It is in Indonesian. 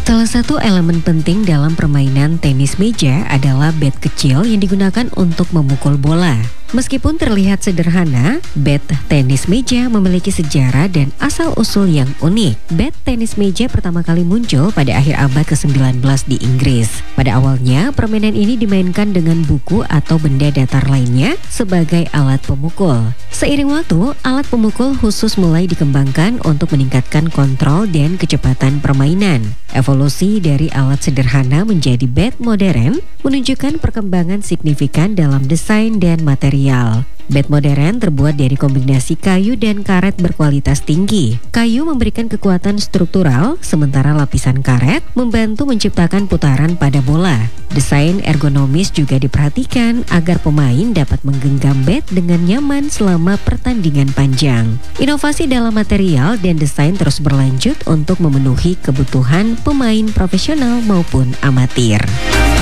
Salah satu elemen penting dalam permainan tenis meja adalah bat kecil yang digunakan untuk memukul bola. Meskipun terlihat sederhana, bat tenis meja memiliki sejarah dan asal-usul yang unik. Bat tenis meja pertama kali muncul pada akhir abad ke-19 di Inggris. Pada awalnya, permainan ini dimainkan dengan buku atau benda datar lainnya sebagai alat pemukul. Seiring waktu, alat pemukul khusus mulai dikembangkan untuk meningkatkan kontrol dan kecepatan permainan. Evolusi dari alat sederhana menjadi bat modern menunjukkan perkembangan signifikan dalam desain dan material. Bat modern terbuat dari kombinasi kayu dan karet berkualitas tinggi. Kayu memberikan kekuatan struktural, sementara lapisan karet membantu menciptakan putaran pada bola. Desain ergonomis juga diperhatikan agar pemain dapat menggenggam bat dengan nyaman selama pertandingan panjang. Inovasi dalam material dan desain terus berlanjut untuk memenuhi kebutuhan pemain profesional maupun amatir.